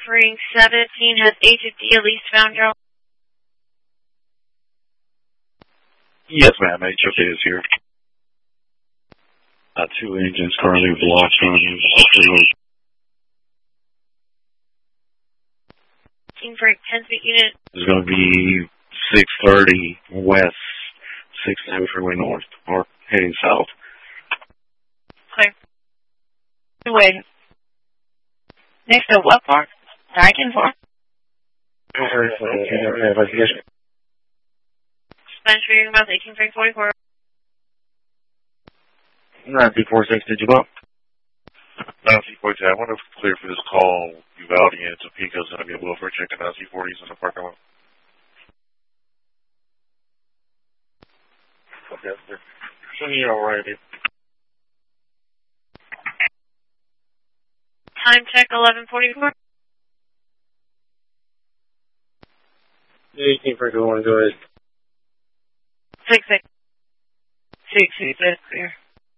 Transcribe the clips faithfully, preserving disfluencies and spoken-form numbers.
Offering seventeen has H F D at least found y'all. Yes, ma'am. H F D is here. Uh, two engines currently blocked on the King Frank, ten feet unit. It's going to be six thirty west, six seven freeway north, or heading south. Clear. Wait. Next to what park? Dyken Park? Spanish reading about eighteen Frank forty-four. nine C forty-six, did you bump? nine C forty-two, I wonder if it's clear for this call. Uvalde and Topeka's going to be a welfare check and nine C forties in the parking lot. Okay, sir. So you're alright. Time check eleven forty-four. eighteen Frank, go ahead. Six six. Six six, that's clear.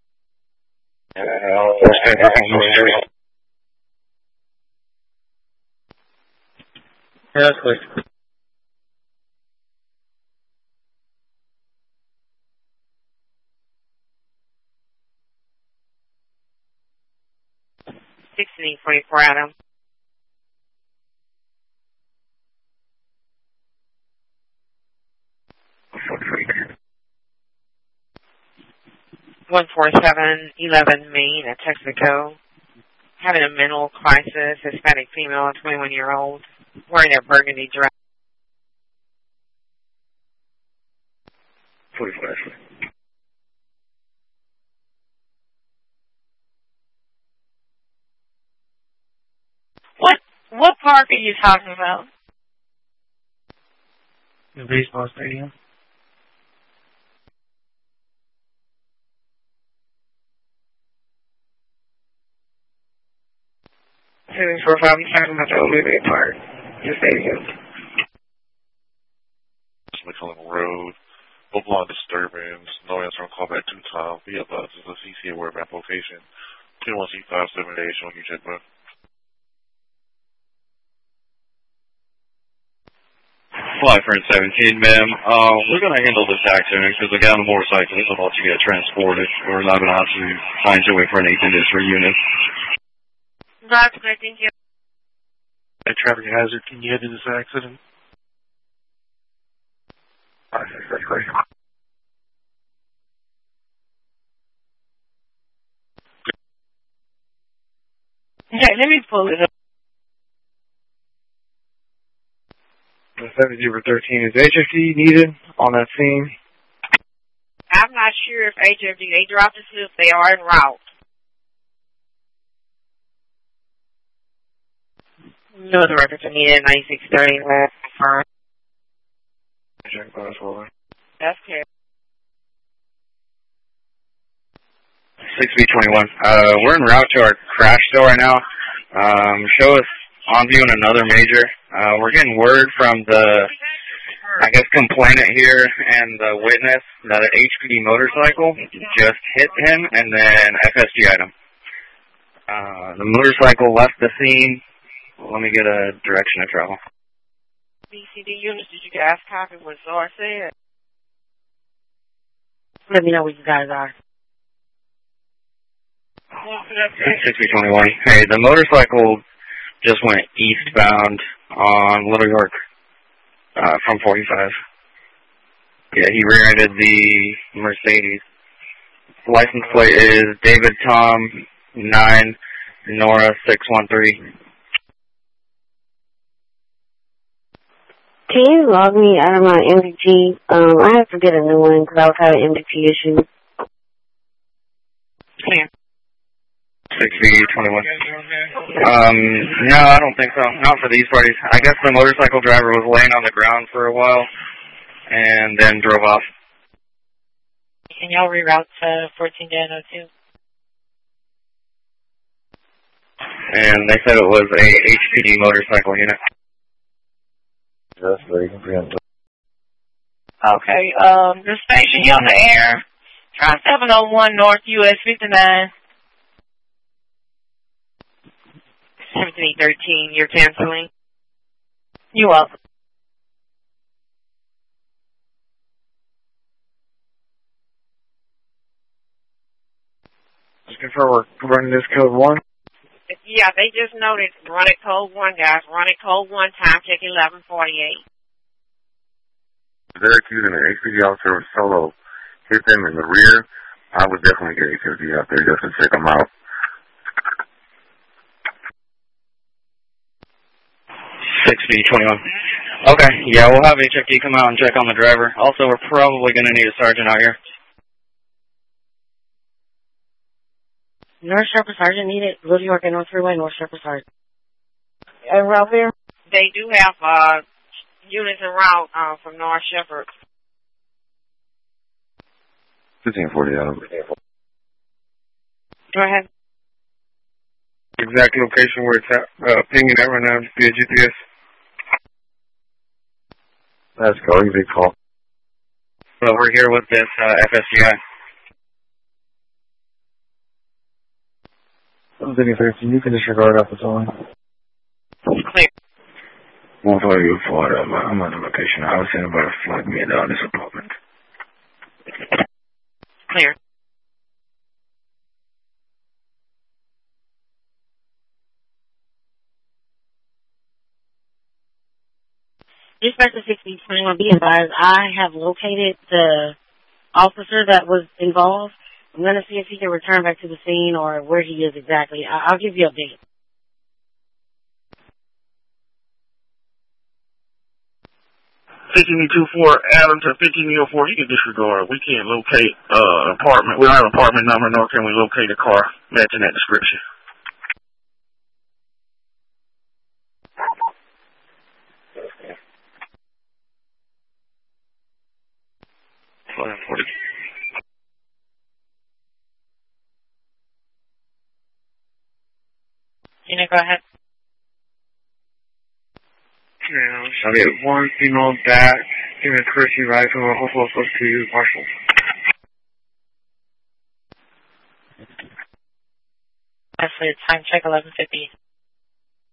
Yeah, that's clear. sixteen forty-four, Adam. one four seven eleven Main at Texaco. Having a mental crisis, Hispanic female, twenty-one year old, wearing a burgundy dress. forty-four. What, what park are you talking about? The baseball stadium. Two four five, I'm talking about the Olivia Park, the stadium. McClellan Road, Oaklawn disturbance, no answer on callback two times. Be advised, this is a C C aware map location. two one C five seven eight, showing you check back. Flight friend seventeen, ma'am. Uh, we're going to handle this accident because the guy on the motorcycle is about to get transported. We're not going to have to find you away for an eighth industry unit. That's good, thank you. A traffic hazard, can you head to this accident? Okay, let me pull it up. seventy over thirteen, is H F D needed on that scene? I'm not sure if H F D, they dropped us if they are en route. No, the records are needed, ninety-six thirty, confirmed. That's clear. six B twenty-one. Uh, we're en route to our crash store right now. Um, show us on view in another major. Uh, we're getting word from the, I guess, complainant here and the witness that an H P D motorcycle just hit him and then F S G item. Uh, the motorcycle left the scene. Let me get a direction of travel. B C D units, did you guys copy what Zor said? Let me know where you guys are. six B twenty-one. Hey, the motorcycle just went eastbound on Little York uh, from forty-five. Yeah, he rear-ended the Mercedes. License plate is David Tom nine Nora six one three. Can you log me out of my M D T? Um, I have to get a new one because I was having M D T issues. Clear. six B twenty-one. Um, no, I don't think so. Not for these parties. I guess the motorcycle driver was laying on the ground for a while and then drove off. Can y'all reroute to fourteen oh two? And they said it was a H P D motorcycle unit. That's very comprehensive. Okay, um, the station, you on the air. Try seven oh one North U S fifty-nine. seventeen thirteen, you're canceling? You're welcome. Just confirm we're running this code one. Yeah, they just noted run it code one, guys. Run it code one, time check eleven forty-eight. They're accusing an H P D officer of solo hit them in the rear. I would definitely get H P D out there just to check them out. six B twenty-one. Okay, yeah, we'll have H F D come out and check on the driver. Also, we're probably going to need a sergeant out here. North Shepherd Sergeant needed. Little York and North Freeway, North Shepherd Sergeant. En route there? They do have uh, units en route uh, from North Shepherd. fifteen forty out. Go ahead. Exact location where it's at, uh, pinging at right now, just via G P S. Let's go, easy call. Well, we're here with this uh, F S G I. seventeen thirteen, you can disregard off the phone. Clear. one five you forward, I'm, I'm on the location. I was saying about to flag me down this apartment. Clear. Dispatch to six B twenty-one, be advised, I have located the officer that was involved. I'm going to see if he can return back to the scene or where he is exactly. I- I'll give you a date. fifteen two four Adams to fifteen oh four, you can disregard. We can't locate uh apartment. We don't have an apartment number, nor can we locate a car matching that description. Gina, go ahead. Yeah, shall get one female back, giving a courtesy ride from a hopeful close to you, Marshall. Actually, time check eleven fifty.